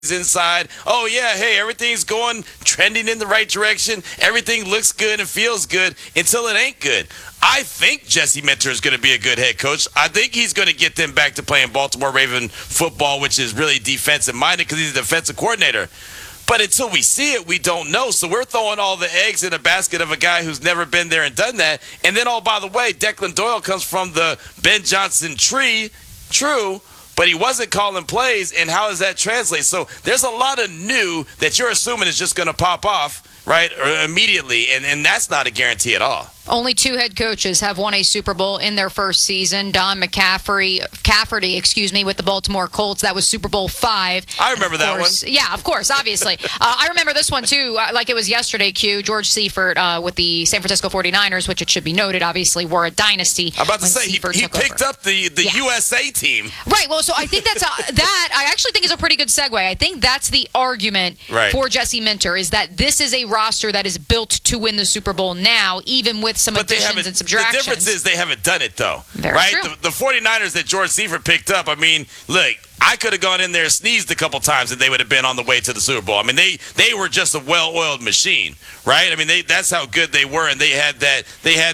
inside. Oh yeah, hey, everything's going trending in the right direction. Everything looks good and feels good until it ain't good. I think Jesse Minter is going to be a good head coach. I think he's going to get them back to playing Baltimore Raven football, which is really defensive minded because he's a defensive coordinator. But until we see it, we don't know. So we're throwing all the eggs in a basket of a guy who's never been there and done that. And then, oh, by the way, Declan Doyle comes from the Ben Johnson tree. True. But he wasn't calling plays, and how does that translate? So there's a lot of new that you're assuming is just going to pop off, right, or immediately, and that's not a guarantee at all. Only two head coaches have won a Super Bowl in their first season. Don Cafferty, with the Baltimore Colts. That was Super Bowl V. I remember that one. Yeah, of course, obviously. I remember this one, too, like it was yesterday, Q. George Seifert with the San Francisco 49ers, which it should be noted, obviously, were a dynasty. I'm about to say, he picked up the USA team. Right, well, so I think that I actually think is a pretty good segue. I think that's the argument for Jesse Minter, is that this is a roster that is built to win the Super Bowl now, even with some additions and subtractions. The difference is they haven't done it, though. Very right? true. The 49ers that George Seifert picked up, I mean, look, I could have gone in there and sneezed a couple times and they would have been on the way to the Super Bowl. I mean, they were just a well-oiled machine, right? I mean, that's how good they were, and they had that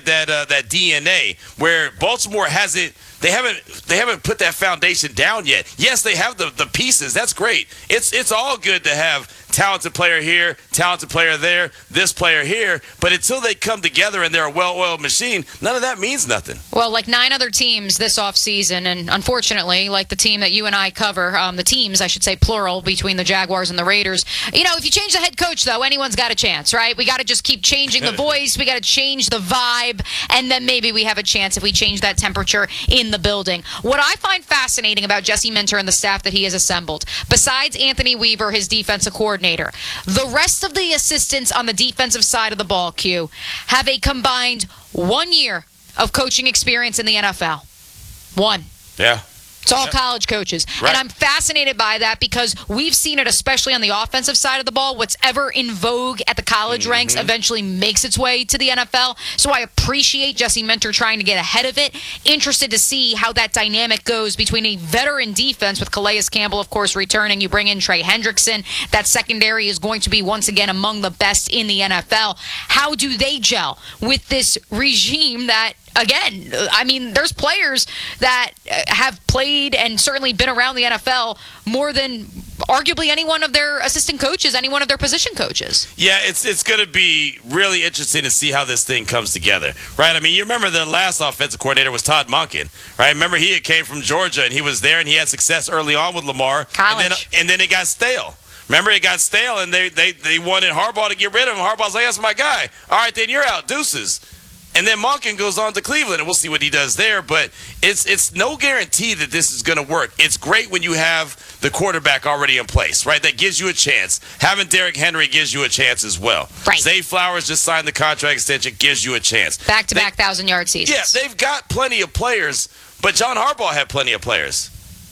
DNA where Baltimore hasn't. They haven't put that foundation down yet. Yes, they have the pieces. That's great. It's all good to have talented player here, talented player there, this player here. But until they come together and they're a well-oiled machine, none of that means nothing. Well, like 9 other teams this offseason, and unfortunately, like the team that you and I cover, the teams, I should say plural, between the Jaguars and the Raiders. You know, if you change the head coach, though, anyone's got a chance, right? We got to just keep changing the voice. We got to change the vibe, and then maybe we have a chance if we change that temperature in the building. What I find fascinating about Jesse Minter and the staff that he has assembled, besides Anthony Weaver, his defensive coordinator, the rest of the assistants on the defensive side of the ball, Q, have a combined 1 year of coaching experience in the NFL. One. Yeah. It's all college coaches. Right. And I'm fascinated by that because we've seen it, especially on the offensive side of the ball. What's ever in vogue at the college ranks eventually makes its way to the NFL. So I appreciate Jesse Minter trying to get ahead of it. Interested to see how that dynamic goes between a veteran defense with Calais Campbell, of course, returning. You bring in Trey Hendrickson. That secondary is going to be, once again, among the best in the NFL. How do they gel with this regime that, again, I mean, there's players that have played and certainly been around the NFL more than arguably any one of their assistant coaches, any one of their position coaches. Yeah, it's going to be really interesting to see how this thing comes together, right? I mean, you remember the last offensive coordinator was Todd Monken, right? Remember he came from Georgia and he was there and he had success early on with Lamar. College. And then it got stale. Remember, it got stale and they wanted Harbaugh to get rid of him. Harbaugh's like, that's my guy. All right, then you're out. Deuces. And then Monken goes on to Cleveland, and we'll see what he does there. But it's no guarantee that this is going to work. It's great when you have the quarterback already in place, right? That gives you a chance. Having Derrick Henry gives you a chance as well. Right. Zay Flowers just signed the contract extension, gives you a chance. Back-to-back 1,000-yard seasons. Yeah, they've got plenty of players, but John Harbaugh had plenty of players.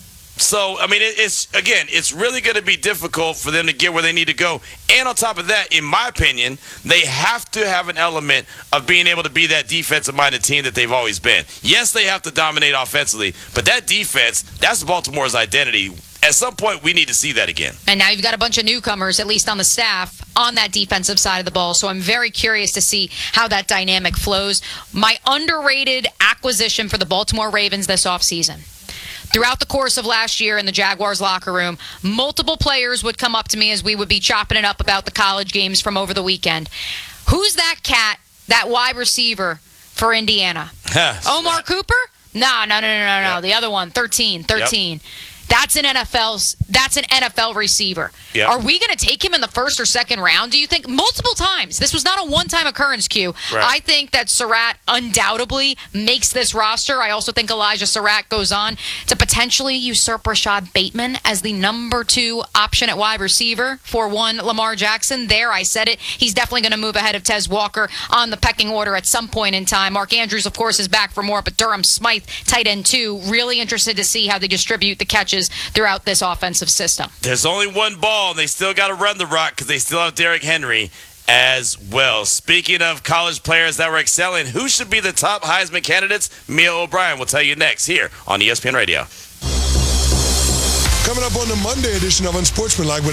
So, I mean, it's really going to be difficult for them to get where they need to go. And on top of that, in my opinion, they have to have an element of being able to be that defensive-minded team that they've always been. Yes, they have to dominate offensively, but that defense, that's Baltimore's identity. At some point, we need to see that again. And now you've got a bunch of newcomers, at least on the staff, on that defensive side of the ball. So I'm very curious to see how that dynamic flows. My underrated acquisition for the Baltimore Ravens this offseason. Throughout the course of last year in the Jaguars locker room, multiple players would come up to me as we would be chopping it up about the college games from over the weekend. Who's that cat, that wide receiver for Indiana? Omar Cooper? No. Yep. The other one, 13. Yep. That's an NFL receiver. Yep. Are we going to take him in the first or second round, do you think? Multiple times. This was not a one-time occurrence, Q. Right. I think that Surratt undoubtedly makes this roster. I also think Elijah Surratt goes on to potentially usurp Rashad Bateman as the number 2 option at wide receiver for one Lamar Jackson. There, I said it. He's definitely going to move ahead of Tez Walker on the pecking order at some point in time. Mark Andrews, of course, is back for more, but Durham Smythe, tight end 2, really interested to see how they distribute the catches throughout this offensive system. There's only one ball, and they still got to run the rock because they still have Derrick Henry as well. Speaking of college players that were excelling, who should be the top Heisman candidates? Mia O'Brien will tell you next here on ESPN Radio. Coming up on the Monday edition of Unsportsmanlike with